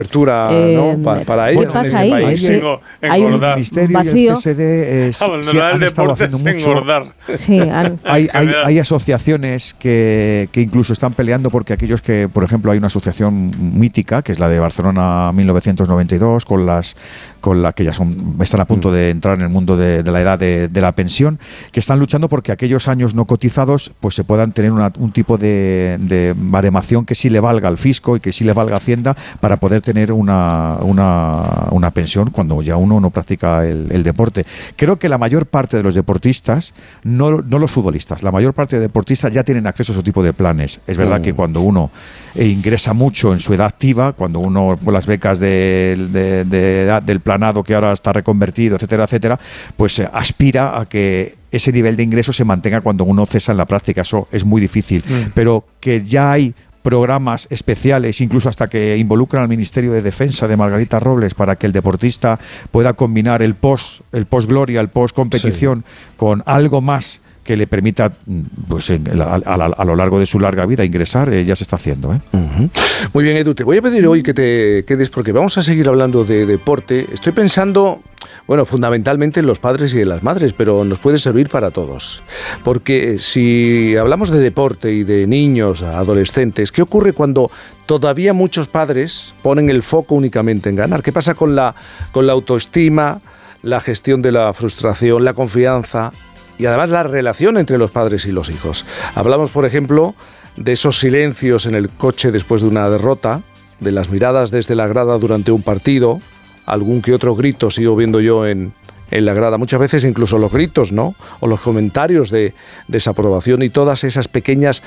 Apertura, ¿no? Para ellos. ¿Qué pasa ahí? Hay un ministerio vacío. y el CSD Abandonar el deporte es engordar. Sí, hay asociaciones que incluso están peleando porque aquellos que, por ejemplo, hay una asociación mítica que es la de Barcelona 1992 con la que ya están a punto de entrar en el mundo de la edad de la pensión, que están luchando porque aquellos años no cotizados pues se puedan tener un tipo de baremación que sí le valga al fisco y que sí le valga a Hacienda para poder tener una pensión cuando ya uno no practica el deporte. Creo que la mayor parte de los deportistas, no los futbolistas, la mayor parte de deportistas ya tienen acceso a ese tipo de planes. Es verdad que cuando uno ingresa mucho en su edad activa, cuando uno con las becas de edad del planado que ahora está reconvertido, etcétera, etcétera, pues aspira a que ese nivel de ingreso se mantenga cuando uno cesa en la práctica. Eso es muy difícil, pero que ya hay programas especiales, incluso hasta que involucran al Ministerio de Defensa de Margarita Robles para que el deportista pueda combinar el post gloria, el post competición con algo más que le permita pues a lo largo de su larga vida ingresar, ya se está haciendo. Muy bien, Edu, te voy a pedir hoy que te quedes porque vamos a seguir hablando de deporte. Estoy pensando, bueno, fundamentalmente en los padres y en las madres, pero nos puede servir para todos. Porque si hablamos de deporte y de niños, adolescentes, ¿qué ocurre cuando todavía muchos padres ponen el foco únicamente en ganar? ¿Qué pasa con la autoestima, la gestión de la frustración, la confianza y además la relación entre los padres y los hijos? Hablamos, por ejemplo, de esos silencios en el coche después de una derrota, de las miradas desde la grada durante un partido, algún que otro grito sigo viendo yo en la grada, muchas veces incluso los gritos, ¿no? O los comentarios de desaprobación y todas esos pequeños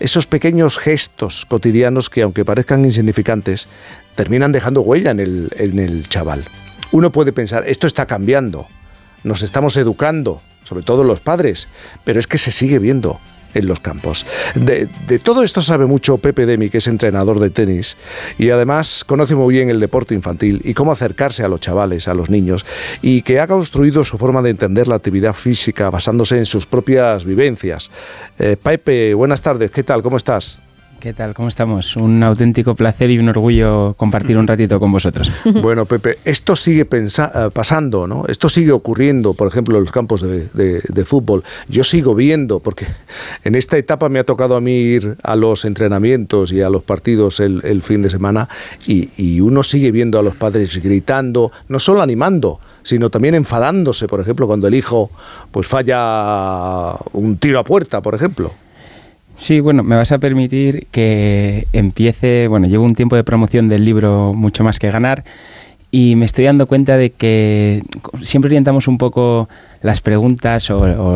gestos cotidianos que, aunque parezcan insignificantes, terminan dejando huella en el chaval. Uno puede pensar, esto está cambiando, nos estamos educando, sobre todo los padres, pero es que se sigue viendo en los campos. De todo esto sabe mucho Pepe Demi, que es entrenador de tenis y además conoce muy bien el deporte infantil y cómo acercarse a los chavales, a los niños, y que ha construido su forma de entender la actividad física basándose en sus propias vivencias. Pepe, buenas tardes, ¿qué tal? ¿Cómo estás? ¿Qué tal? ¿Cómo estamos? Un auténtico placer y un orgullo compartir un ratito con vosotros. Bueno, Pepe, esto sigue pasando, ¿no? Esto sigue ocurriendo, por ejemplo, en los campos de fútbol. Yo sigo viendo, porque en esta etapa me ha tocado a mí ir a los entrenamientos y a los partidos el fin de semana y uno sigue viendo a los padres gritando, no solo animando, sino también enfadándose, por ejemplo, cuando el hijo pues falla un tiro a puerta, por ejemplo. Sí, bueno, me vas a permitir que empiece, bueno, llevo un tiempo de promoción del libro Mucho más que ganar y me estoy dando cuenta de que siempre orientamos un poco las preguntas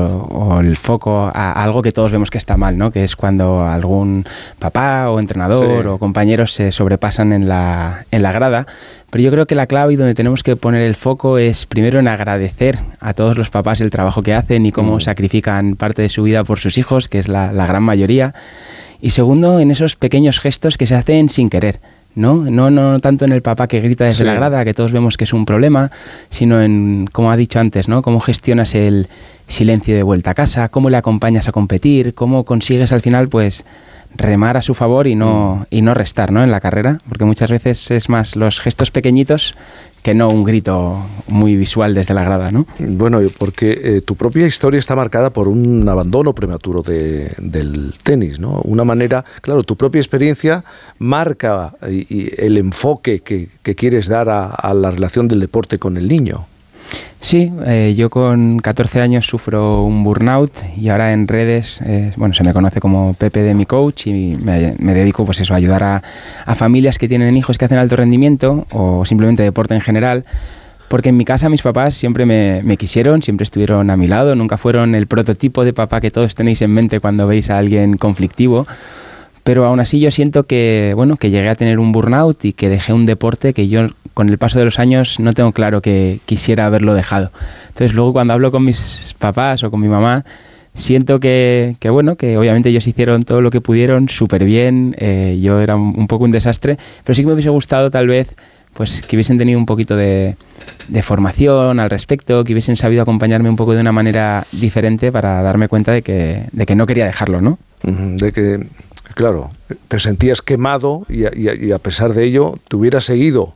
o el foco a algo que todos vemos que está mal, ¿no? Que es cuando algún papá o entrenador o compañeros se sobrepasan en la grada. Pero yo creo que la clave y donde tenemos que poner el foco es primero en agradecer a todos los papás el trabajo que hacen y cómo sacrifican parte de su vida por sus hijos, que es la gran mayoría. Y segundo, en esos pequeños gestos que se hacen sin querer. No tanto en el papá que grita desde la grada, que todos vemos que es un problema, sino en, como ha dicho antes, ¿no? Cómo gestionas el silencio de vuelta a casa, cómo le acompañas a competir, cómo consigues al final pues remar a su favor y no restar, ¿no? En la carrera, porque muchas veces es más los gestos pequeñitos que no un grito muy visual desde la grada, ¿no? Bueno, porque tu propia historia está marcada por un abandono prematuro del tenis, ¿no? Una manera, claro, tu propia experiencia marca y el enfoque que quieres dar a la relación del deporte con el niño. Sí, yo con 14 años sufro un burnout y ahora en redes, se me conoce como Pepe Demi Coach y me dedico pues eso, a ayudar a familias que tienen hijos que hacen alto rendimiento o simplemente deporte en general, porque en mi casa mis papás siempre me quisieron, siempre estuvieron a mi lado, nunca fueron el prototipo de papá que todos tenéis en mente cuando veis a alguien conflictivo. Pero aún así yo siento que llegué a tener un burnout y que dejé un deporte que yo con el paso de los años no tengo claro que quisiera haberlo dejado. Entonces luego cuando hablo con mis papás o con mi mamá, siento que obviamente ellos hicieron todo lo que pudieron súper bien, yo era un poco un desastre, pero sí que me hubiese gustado tal vez pues que hubiesen tenido un poquito de formación al respecto, que hubiesen sabido acompañarme un poco de una manera diferente para darme cuenta de que no quería dejarlo, ¿no? De que, claro, te sentías quemado y a pesar de ello te hubieras seguido